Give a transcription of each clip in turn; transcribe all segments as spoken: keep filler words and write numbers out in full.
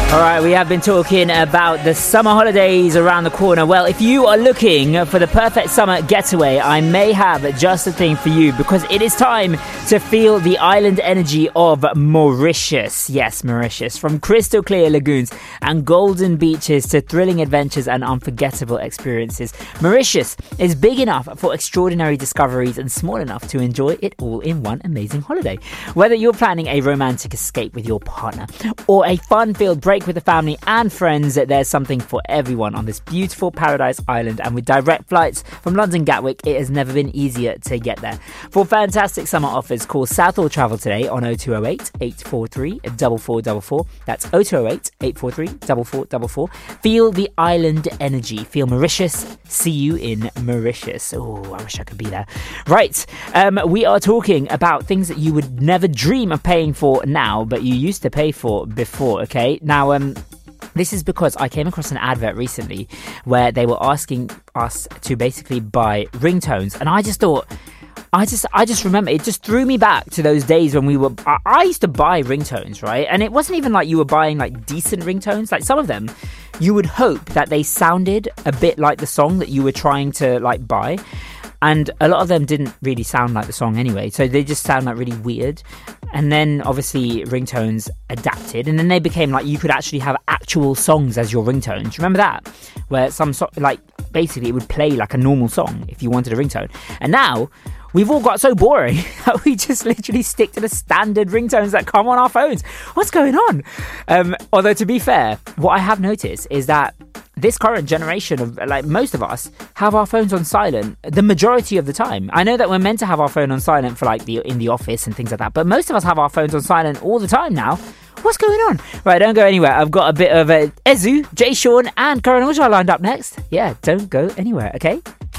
All right, we have been talking about the summer holidays around the corner. Well, if you are looking for the perfect summer getaway, I may have just the thing for you, because it is time to feel the island energy of Mauritius. Yes, Mauritius. From crystal clear lagoons and golden beaches to thrilling adventures and unforgettable experiences, Mauritius is big enough for extraordinary discoveries and small enough to enjoy it all in one amazing holiday. Whether you're planning a romantic escape with your partner or a fun-filled break with the family and friends, there's something for everyone on this beautiful paradise island, and with direct flights from London Gatwick, it has never been easier to get there. For fantastic summer offers, call Southall Travel today on oh two oh eight, eight four three, four four four four. That's oh two oh eight, eight four three, four four four four. Feel the island energy. Feel Mauritius. See you in Mauritius. Oh, I wish I could be there. Right, um, we are talking about things that you would never dream of paying for now, but you used to pay for before, okay? Now, um, this is because I came across an advert recently where they were asking us to basically buy ringtones, and I just thought, I just I just remember, it just threw me back to those days when we were, I, I used to buy ringtones, right? And it wasn't even like you were buying like decent ringtones. Like some of them, you would hope that they sounded a bit like the song that you were trying to like buy. And a lot of them didn't really sound like the song anyway, so they just sound like really weird. And then obviously ringtones adapted, and then they became like you could actually have actual songs as your ringtones. Do you remember that? Where some so- like basically it would play like a normal song if you wanted a ringtone. And now we've all got so boring that we just literally stick to the standard ringtones that come on our phones. What's going on? Um, although to be fair, what I have noticed is that this current generation of, like, most of us have our phones on silent the majority of the time. I know that we're meant to have our phone on silent for like the in the office and things like that, but most of us have our phones on silent all the time now. What's going on? Right, don't go anywhere. I've got a bit of uh, Ezu, Jay Sean and Karan Ojha lined up next. Yeah, don't go anywhere, okay?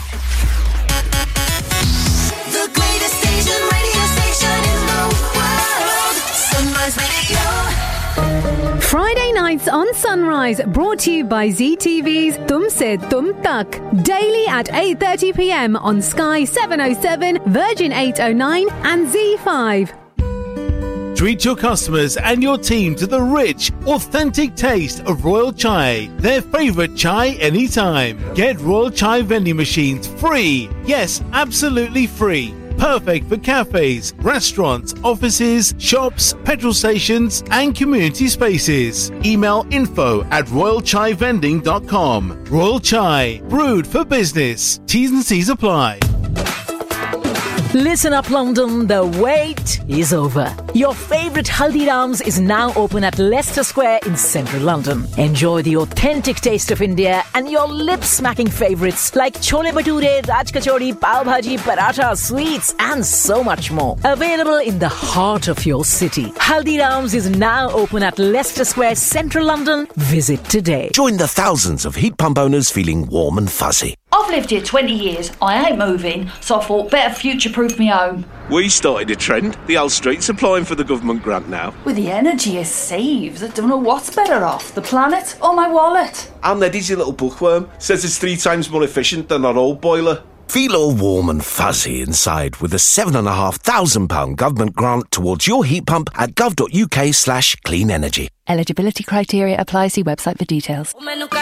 The greatest station, radio station in the world. Sunrise Radio. Friday nights on Sunrise, brought to you by Z T V's Tum Se Tum Tak. Daily at eight thirty p.m. on Sky seven oh seven, Virgin eight oh nine and Z five. Treat your customers and your team to the rich, authentic taste of Royal Chai, their favourite chai anytime. Get Royal Chai vending machines free. Yes, absolutely free. Perfect for cafes, restaurants, offices, shops, petrol stations and community spaces. Email info at royal chai vending dot com. Royal Chai, brewed for business. T's and C's apply. Listen up, London, the wait is over. Your favourite Haldiram's is now open at Leicester Square in central London. Enjoy the authentic taste of India and your lip-smacking favourites like chole bhature, raj kachori, pav bhaji, paratha, sweets and so much more. Available in the heart of your city. Haldiram's is now open at Leicester Square, central London. Visit today. Join the thousands of heat pump owners feeling warm and fuzzy. I've lived here twenty years, I ain't moving, so I thought better future-proof me home. We started a trend. The whole street's applying for the government grant now. With the energy it saves, I don't know what's better off, the planet or my wallet. And Eddie's your little bookworm. Says it's three times more efficient than our old boiler. Feel all warm and fuzzy inside with a seven and a half thousand pound government grant towards your heat pump at gov.uk slash clean energy. Eligibility criteria apply. See website for details.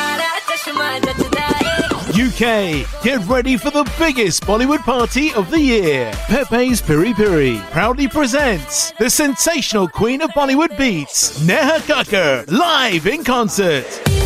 U K, get ready for the biggest Bollywood party of the year. Pepe's Piri Piri proudly presents the sensational queen of Bollywood beats, Neha Kakkar, live in concert.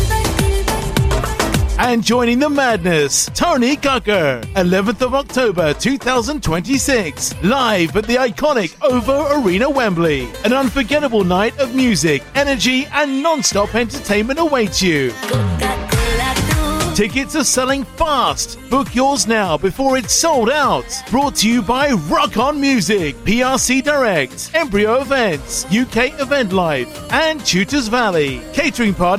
And joining the madness, Tony Kakkar, eleventh of October twenty twenty-six, live at the iconic OVO Arena, Wembley. An unforgettable night of music, energy and non-stop entertainment awaits you. Tickets are selling fast. Book yours now before it's sold out. Brought to you by Rock On Music, P R C Direct, Embryo Events, U K Event Life, and Tutors Valley. Catering partner